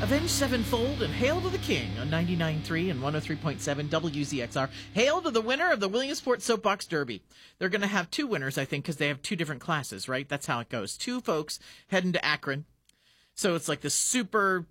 Avenged Sevenfold and Hail to the King on 99.3 and 103.7 WZXR. Hail to the winner of the Williamsport Soapbox Derby. They're going to have two winners, I think, because they have two different classes, right? That's how it goes. Two folks heading to Akron. So it's like the super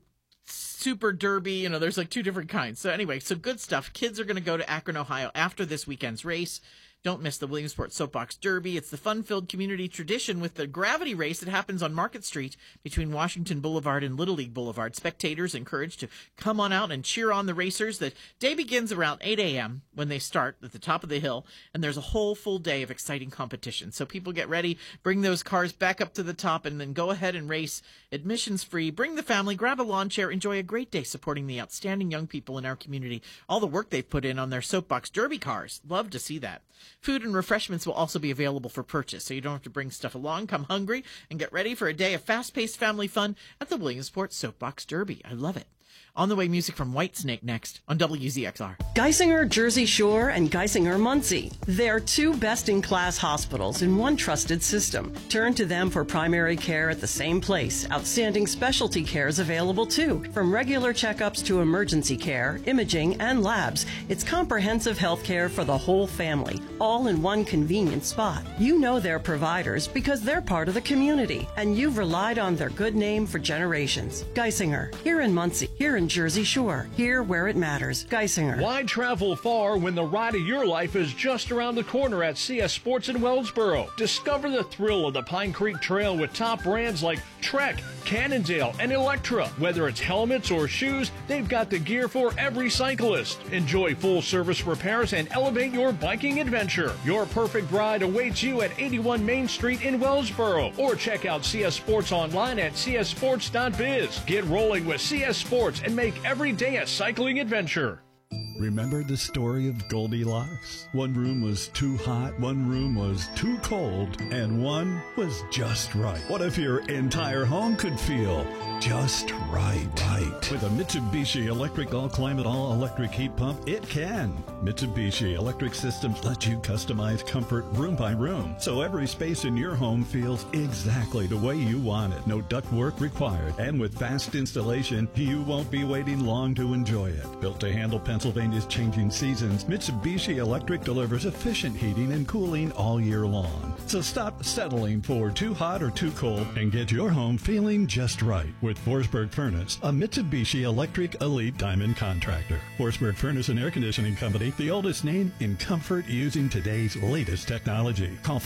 derby. There's like two different kinds. So anyway, so good stuff. Kids are going to go to Akron, Ohio after this weekend's race. Don't miss the Williamsport Soapbox Derby. It's the fun-filled community tradition with the gravity race that happens on Market Street between Washington Boulevard and Little League Boulevard. Spectators encouraged to come on out and cheer on the racers. The day begins around 8 a.m. when they start at the top of the hill, and there's a whole full day of exciting competition. So people get ready, bring those cars back up to the top, and then go ahead and race. Admission's free. Bring the family, grab a lawn chair, enjoy a great day supporting the outstanding young people in our community. All the work they've put in on their Soapbox Derby cars. Love to see that. Food and refreshments will also be available for purchase, so you don't have to bring stuff along. Come hungry and get ready for a day of fast-paced family fun at the Williamsport Soapbox Derby. I love it. On the way, music from Whitesnake next on WZXR. Geisinger Jersey Shore and Geisinger Muncie. They're two best-in-class hospitals in one trusted system. Turn to them for primary care at the same place. Outstanding specialty care is available too. From regular checkups to emergency care, imaging, and labs, it's comprehensive health care for the whole family, all in one convenient spot. You know their providers because they're part of the community, and you've relied on their good name for generations. Geisinger, here in Muncie, here in Jersey Shore, here where it matters. Geisinger. Why travel far when the ride of your life is just around the corner at CS Sports in Wellsboro? Discover the thrill of the Pine Creek Trail with top brands like Trek, Cannondale, and Electra. Whether it's helmets or shoes, they've got the gear for every cyclist. Enjoy full-service repairs and elevate your biking adventure. Your perfect ride awaits you at 81 Main Street in Wellsboro, or check out CS Sports online at cssports.biz. Get rolling with CS Sports and make every day a cycling adventure. Remember the story of Goldilocks? One room was too hot, one room was too cold, and one was just right. What if your entire home could feel just right? With a Mitsubishi electric all-climate, all-electric heat pump, it can. Mitsubishi Electric Systems lets you customize comfort room by room, so every space in your home feels exactly the way you want it. No ductwork required, and with fast installation, you won't be waiting long to enjoy it. Built to handle Pennsylvania's changing seasons, Mitsubishi Electric delivers efficient heating and cooling all year long. So stop settling for too hot or too cold and get your home feeling just right with Forsberg Furnace, a Mitsubishi Electric Elite Diamond contractor. Forsberg Furnace and Air Conditioning Company, the oldest name in comfort using today's latest technology. Call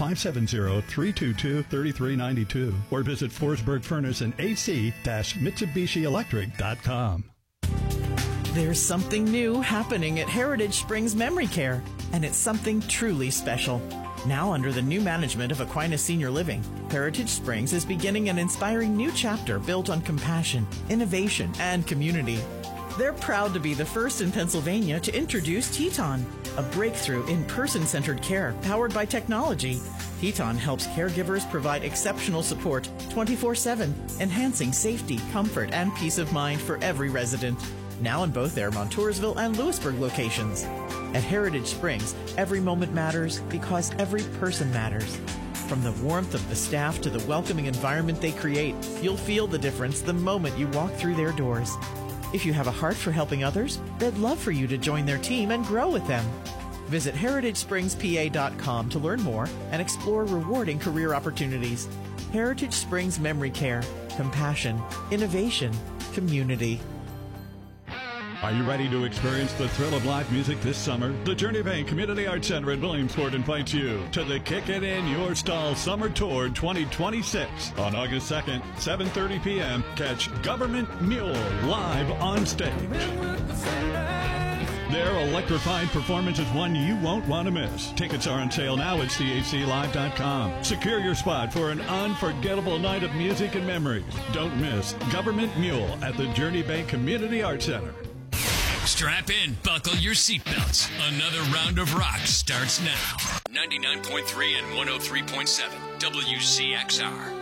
570-322-3392 or visit Forsberg Furnace and AC-MitsubishiElectric.com. There's something new happening at Heritage Springs Memory Care, and it's something truly special. Now under the new management of Aquinas Senior Living, Heritage Springs is beginning an inspiring new chapter built on compassion, innovation, and community. They're proud to be the first in Pennsylvania to introduce Teton, a breakthrough in person-centered care powered by technology. Teton helps caregivers provide exceptional support 24/7, enhancing safety, comfort, and peace of mind for every resident. Now in both their Montoursville and Lewisburg locations. At Heritage Springs, every moment matters because every person matters. From the warmth of the staff to the welcoming environment they create, you'll feel the difference the moment you walk through their doors. If you have a heart for helping others, they'd love for you to join their team and grow with them. Visit heritagespringspa.com to learn more and explore rewarding career opportunities. Heritage Springs Memory Care. Compassion, innovation, community. Are you ready to experience the thrill of live music this summer? The Journey Bank Community Arts Center in Williamsport invites you to the Kick It In Your Stall Summer Tour 2026. On August 2nd, 7:30 p.m., catch Government Mule live on stage. Their electrifying performance is one you won't want to miss. Tickets are on sale now at chclive.com. Secure your spot for an unforgettable night of music and memories. Don't miss Government Mule at the Journey Bank Community Arts Center. Strap in, buckle your seatbelts. Another round of rock starts now. 99.3 and 103.7 WCXR.